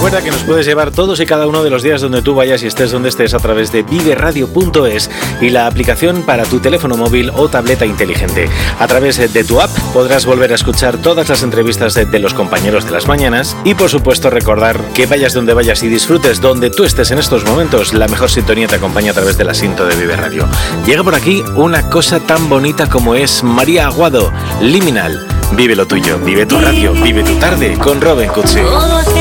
Recuerda que nos puedes llevar todos y cada uno de los días donde tú vayas y estés donde estés a través de viveradio.es y la aplicación para tu teléfono móvil o tableta inteligente. A través de tu app podrás volver a escuchar todas las entrevistas de los compañeros de las mañanas y, por supuesto, recordar que vayas donde vayas y disfrutes donde tú estés en estos momentos, la mejor sintonía te acompaña a través del asiento de Vive Radio. Llega por aquí una cosa tan bonita como es María Aguado, Liminal. Vive lo tuyo, vive tu radio, vive tu tarde con Robin Cutsi.